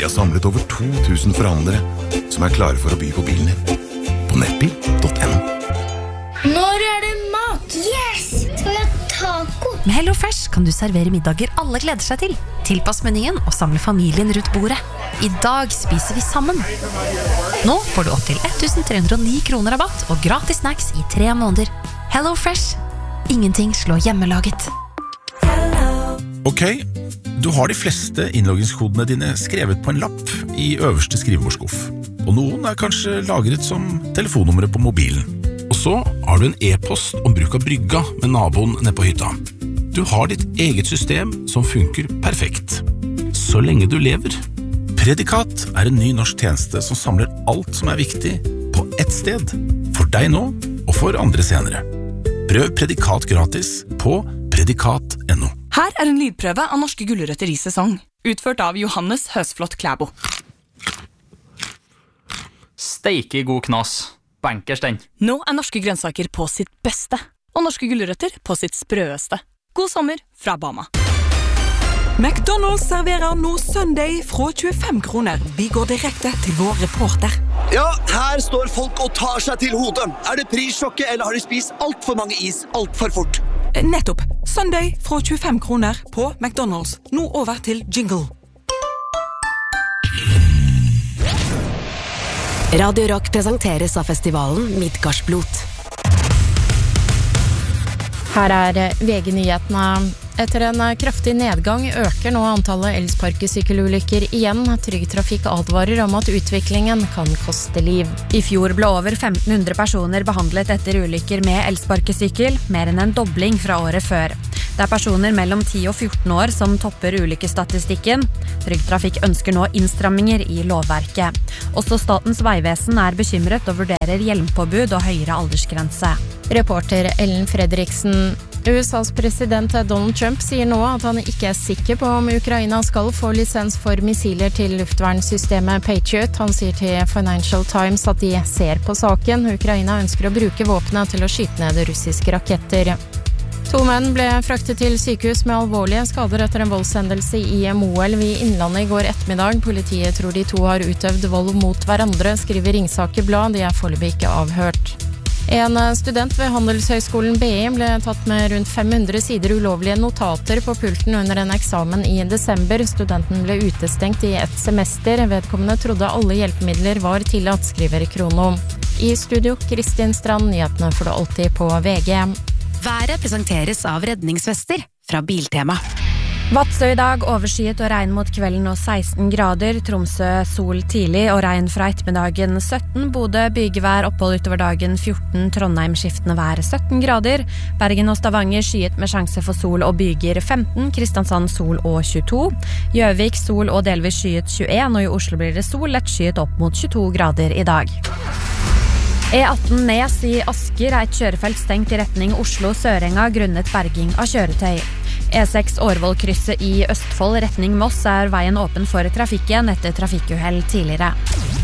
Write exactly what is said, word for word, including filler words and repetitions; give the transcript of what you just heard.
Vi har samlet over to tusen forhandlere som er klare for å by på bilen din. På nettbil punktum no. Når er det mat? Yes! Skal vi ha taco? Med HelloFresh kan du servere middager alle gleder seg til. Tilpass menyen og samle familien rundt bordet. I dag spiser vi sammen. Nå får du opp til ett tusen tre hundre og ni kroner rabatt og gratis snacks i tre måneder. HelloFresh. Ingenting slår hjemmelaget. Ok, du har de fleste innloggingskodene dine skrevet på en lapp i øverste skrivebordskuff. Og noen er kanskje lagret som telefonnummeret på mobilen. Og så har du en e-post om bruk av brygga med naboen nede på hytta. Du har ditt eget system som funker perfekt. Så lenge du lever. Predikat er en ny norsk tjeneste som samler alt som er viktig på ett sted. For deg nå, og for andre senere. Prøv Predikat gratis på predikat punktum no. Her er en lydprøve av norske gulrøtter i sesong. Utført av Johannes Høsflot Klæbo. Steike god knas. Bankers den. Nå er norske grønnsaker på sitt beste, og norske gulrøtter på sitt sprøeste. God sommer fra Bama. McDonald's serverer nå Sunday fra tjuefem kroner. Vi går direkte til vår reporter. Ja, her står folk og tar seg til hodet. Er det prissjokket, eller har de spist alt for mange is alt for fort? Nettopp. Sunday fra tjuefem kroner på McDonald's. Nå over til jingle. Radio Rock presenteres av festivalen Midgardsblot. Her er V G-nyhetene. Etter en kraftig nedgang øker nå antallet elsparkesykkelulykker igjen. Trygg Trafikk advarer om at utviklingen kan koste liv. I fjor ble over femten hundre personer behandlet etter ulykker med elsparkesykkel, mer enn en dobling fra året før. Det er personer mellom ti og fjorten år som topper ulykkesstatistikken. Trygg Trafikk ønsker nå innstramminger i lovverket. Også Statens vegvesen er bekymret og vurderer hjelmpåbud og høyere aldersgrense. Reporter Ellen Fredriksen. U S A's president Donald Trump sier nå at han ikke er sikker på om Ukraina skal få lisens for missiler til luftvernsystemet Patriot. Han sier til Financial Times at de ser på saken. Ukraina ønsker å bruke våpnene til å skyte ned russiske raketter. To menn ble fraktet til sykehus med alvorlige skader etter en voldshendelse i Moelv i Innlandet i går ettermiddag. Politiet tror de to har utøvd vold mot hverandre, skriver Ringsaker Blad. De er foreløpig ikke avhørt. En student ved Handelshøyskolen B I ble tatt med rundt fem hundre sider ulovlige notater på pulten under en eksamen i desember. Studenten ble utestengt i et semester. Vedkommende trodde alle hjelpemidler var tillatt, skriver Krono. I studio, Kristin Strand, nyhetene får du alltid på V G. Været presenteres av redningsvester fra Biltema. Vadsø i dag, overskyet og regn mot kvelden og seksten grader. Tromsø sol tidlig og regn fra ettermiddagen sytten. Bodø bygevær, opphold utover dagen fjorten. Trondheim skiftende vær sytten grader. Bergen og Stavanger skyet med sjanse for sol og byger femten. Kristiansand sol og tjueto. Gjøvik sol og delvis skyet tjueen. Og i Oslo blir det sol, lett skyet opp mot tjueto grader i dag. E atten Nes i Asker er et kjørefelt stengt i retning Oslo-Sørenga grunnet berging av kjøretøy. E seks Årvoll-krysset i Østfold retning Moss er veien åpen for trafikken etter trafikkuhell tidligere.